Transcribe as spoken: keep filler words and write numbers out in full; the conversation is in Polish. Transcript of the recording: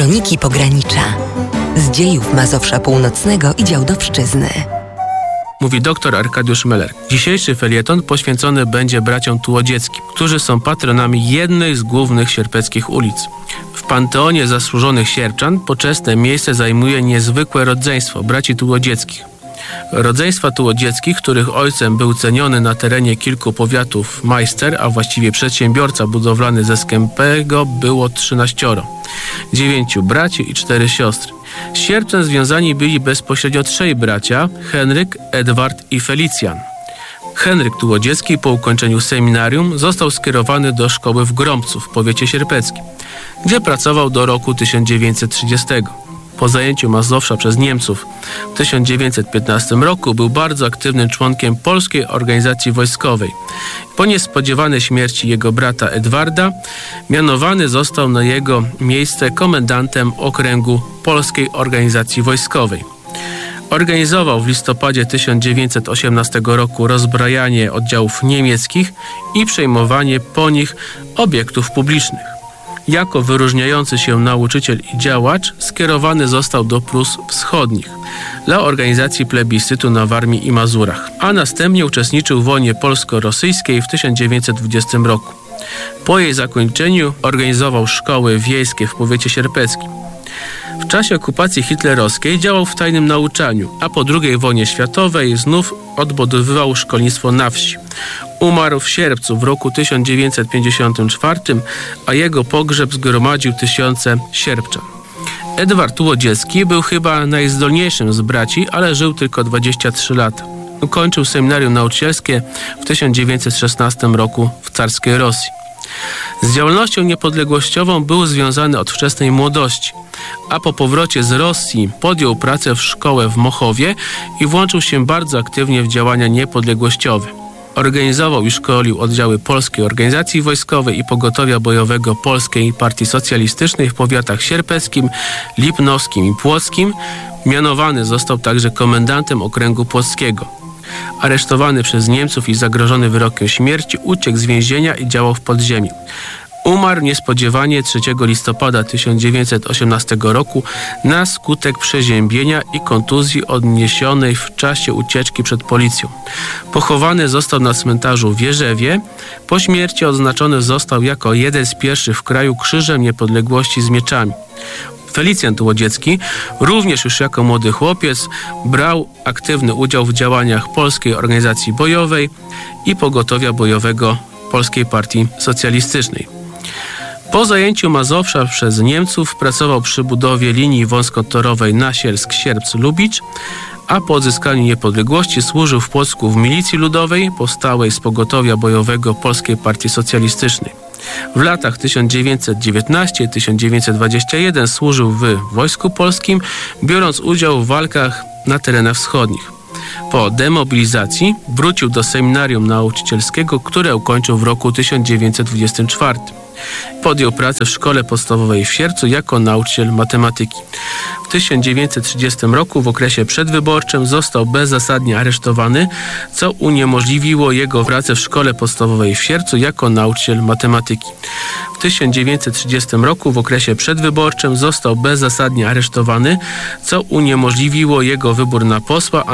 Kroniki Pogranicza. Z dziejów Mazowsza Północnego i Działdowszczyzny. Mówi dr Arkadiusz Meller. Dzisiejszy felieton poświęcony będzie braciom Tułodzieckim, którzy są patronami jednej z głównych sierpeckich ulic. W panteonie zasłużonych sierpczan poczesne miejsce zajmuje niezwykłe rodzeństwo braci Tułodzieckich. Rodzeństwa Tułodzieckich, których ojcem był ceniony na terenie kilku powiatów majster, a właściwie przedsiębiorca budowlany ze Skępego, było trzynaścioro. Dziewięciu braci i cztery siostry. Z sierpcem związani byli bezpośrednio trzej bracia: Henryk, Edward i Felicjan. Henryk Tułodziecki po ukończeniu seminarium został skierowany do szkoły w Grąbcu w powiecie sierpeckim, gdzie pracował do roku tysiąc dziewięćset trzydziestego. Po zajęciu Mazowsza przez Niemców w tysiąc dziewięćset piętnastym roku był bardzo aktywnym członkiem Polskiej Organizacji Wojskowej. Po niespodziewanej śmierci jego brata Edwarda mianowany został na jego miejsce komendantem okręgu Polskiej Organizacji Wojskowej. Organizował w listopadzie tysiąc dziewięćset osiemnastego roku rozbrajanie oddziałów niemieckich i przejmowanie po nich obiektów publicznych. Jako wyróżniający się nauczyciel i działacz skierowany został do Prus Wschodnich dla organizacji plebiscytu na Warmii i Mazurach, a następnie uczestniczył w wojnie polsko-rosyjskiej w tysiąc dziewięćset dwudziestym roku. Po jej zakończeniu organizował szkoły wiejskie w powiecie sierpeckim. W czasie okupacji hitlerowskiej działał w tajnym nauczaniu, a po drugiej wojnie światowej znów odbudowywał szkolnictwo na wsi. Umarł w sierpcu w roku tysiąc dziewięćset pięćdziesiątym czwartym, a jego pogrzeb zgromadził tysiące sierpczan. Edward Tułodziecki był chyba najzdolniejszym z braci, ale żył tylko dwadzieścia trzy lata. Ukończył seminarium nauczycielskie w tysiąc dziewięćset szesnastym roku w carskiej Rosji. Z działalnością niepodległościową był związany od wczesnej młodości, a po powrocie z Rosji podjął pracę w szkołę w Mochowie i włączył się bardzo aktywnie w działania niepodległościowe. Organizował i szkolił oddziały Polskiej Organizacji Wojskowej i Pogotowia Bojowego Polskiej Partii Socjalistycznej w powiatach sierpeckim, lipnowskim i płockim. Mianowany został także komendantem okręgu płockiego. Aresztowany przez Niemców i zagrożony wyrokiem śmierci, uciekł z więzienia i działał w podziemiu. Umarł niespodziewanie trzeciego listopada tysiąc dziewięćset osiemnastego roku na skutek przeziębienia i kontuzji odniesionej w czasie ucieczki przed policją. Pochowany został na cmentarzu w Wierzewie. Po śmierci odznaczony został jako jeden z pierwszych w kraju Krzyżem Niepodległości z mieczami. Felicjan Tułodziecki, również już jako młody chłopiec, brał aktywny udział w działaniach Polskiej Organizacji Bojowej i Pogotowia Bojowego Polskiej Partii Socjalistycznej. Po zajęciu Mazowsza przez Niemców pracował przy budowie linii wąskotorowej Nasielsk-Sierpc-Lubicz, a po odzyskaniu niepodległości służył w Płocku w milicji ludowej powstałej z Pogotowia Bojowego Polskiej Partii Socjalistycznej. W latach tysiąc dziewięćset dziewiętnastym do tysiąc dziewięćset dwudziestego pierwszego służył w Wojsku Polskim, biorąc udział w walkach na terenach wschodnich. Po demobilizacji wrócił do seminarium nauczycielskiego, które ukończył w roku tysiąc dziewięćset dwudziestym czwartym. Podjął pracę w szkole podstawowej w Sierpcu jako nauczyciel matematyki. W tysiąc dziewięćset trzydziestym roku w okresie przedwyborczym został bezzasadnie aresztowany, co uniemożliwiło jego pracę w szkole podstawowej w Sierpcu jako nauczyciel matematyki. W tysiąc dziewięćset trzydziestym roku w okresie przedwyborczym został bezzasadnie aresztowany, co uniemożliwiło jego wybór na posła,